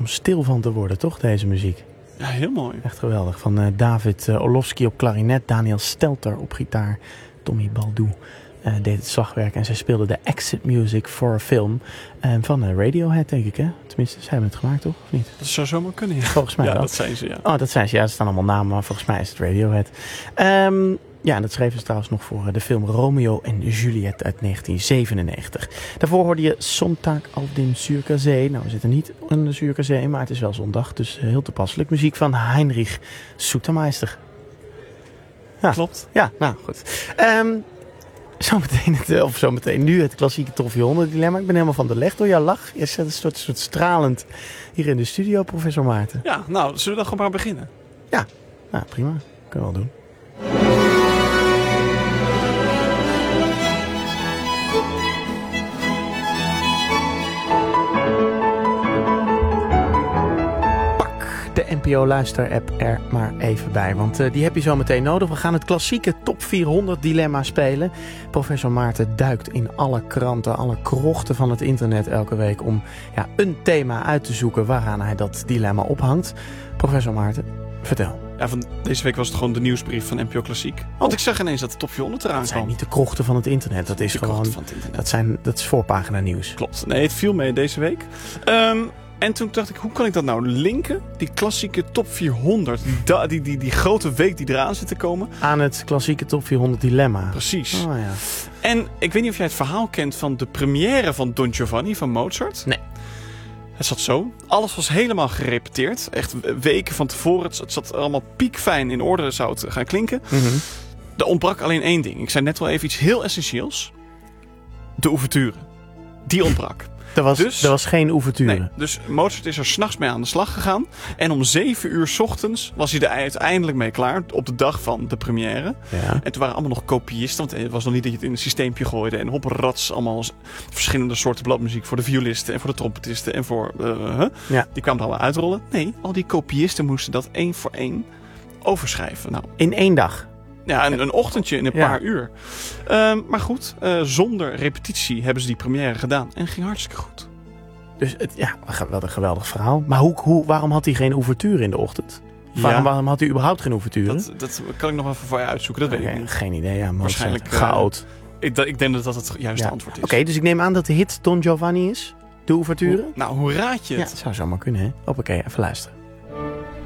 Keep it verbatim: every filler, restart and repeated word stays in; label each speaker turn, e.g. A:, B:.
A: om stil van te worden, toch, deze muziek?
B: Ja, heel mooi.
A: Echt geweldig. Van uh, David uh, Orlovsky op klarinet, Daniel Stelter op gitaar, Tommy Baldou uh, deed het slagwerk en zij speelde de exit music voor een film uh, van uh, Radiohead, denk ik, hè? Tenminste, zij hebben het gemaakt, toch? Of niet?
B: Dat zou zomaar kunnen, ja.
A: Volgens mij
B: ja,
A: wel.
B: dat zijn ze, ja.
A: Oh, dat zijn ze. Ja, er staan allemaal namen, maar volgens mij is het Radiohead. Um, Ja, en dat schreven ze trouwens nog voor de film Romeo en Juliet uit negentien zevenennegentig. Daarvoor hoorde je Sonntag auf dem Zürcher See. Nou, we zitten niet in de Zürcher See, maar het is wel zondag. Dus heel toepasselijk. Muziek van Heinrich Sutermeister. Ja.
B: Klopt.
A: Ja, nou goed. Um, zometeen, het, of zometeen nu het klassieke Top vierhonderd dilemma. Ik ben helemaal van de leg door jouw lach. Je zit een soort, soort stralend hier in de studio, professor Maarten.
B: Ja, nou, zullen we dan gewoon maar beginnen?
A: Ja, nou, prima. Kunnen we wel doen. De N P O-luister-app er maar even bij, want uh, die heb je zo meteen nodig. We gaan het klassieke Top vierhonderd dilemma spelen. Professor Maarten duikt in alle kranten, alle krochten van het internet elke week om ja, een thema uit te zoeken waaraan hij dat dilemma ophangt. Professor Maarten, vertel.
B: Ja, van deze week was het gewoon de nieuwsbrief van N P O Klassiek. Want
A: oh.
B: ik zag ineens dat de Top vierhonderd eraan
A: kwam. Dat zijn
B: kwam.
A: niet de krochten van het internet, dat is
B: de
A: gewoon...
B: Van het internet.
A: Dat, zijn, dat is voorpagina nieuws.
B: Klopt. Nee, het viel mee deze week. Um, En toen dacht ik, hoe kan ik dat nou linken? Die klassieke Top vierhonderd. Die, da- die, die, die grote week die eraan zit te komen.
A: Aan het klassieke Top vierhonderd dilemma.
B: Precies.
A: Oh, ja.
B: En ik weet niet of jij het verhaal kent van de première van Don Giovanni van Mozart.
A: Nee.
B: Het zat zo. Alles was helemaal gerepeteerd. Echt weken van tevoren. Het zat allemaal piekfijn in orde. Zou het gaan klinken.
A: Mm-hmm.
B: Er ontbrak alleen één ding. Ik zei net wel even iets heel essentieels. De ouverture. Die ontbrak.
A: Er was,
B: dus,
A: er was geen ouverture.
B: Nee, dus Mozart is er 's nachts mee aan de slag gegaan. En om zeven uur 's ochtends was hij er uiteindelijk mee klaar. Op de dag van de première.
A: Ja.
B: En toen waren allemaal nog kopiisten. Want het was nog niet dat je het in een systeempje gooide. En hopperats, allemaal verschillende soorten bladmuziek. Voor de violisten en voor de trompetisten. En voor... Uh, huh?
A: Ja.
B: Die kwamen er allemaal uitrollen. Nee, al die kopiisten moesten dat één voor één overschrijven. Nou,
A: in één dag?
B: Ja, een, een ochtendje in een
A: ja.
B: paar uur. Uh, maar goed, uh, zonder repetitie hebben ze die première gedaan. En ging hartstikke goed.
A: Dus het, ja, wat een geweldig verhaal. Maar hoe, hoe, waarom had hij geen ouverture in de ochtend? Waarom, ja. waarom had hij überhaupt geen ouverture?
B: Dat, dat kan ik nog even voor je uitzoeken, dat
A: okay,
B: weet ik niet.
A: Geen idee, ja.
B: Waarschijnlijk
A: chaot.
B: Uh, ik, ik denk dat dat het juiste
A: ja.
B: antwoord is.
A: Oké, okay, dus ik neem aan dat de hit Don Giovanni is? De ouverture?
B: Hoe, nou, hoe raad je het?
A: Ja, dat zou zomaar kunnen, hè? Hoppakee, even luisteren.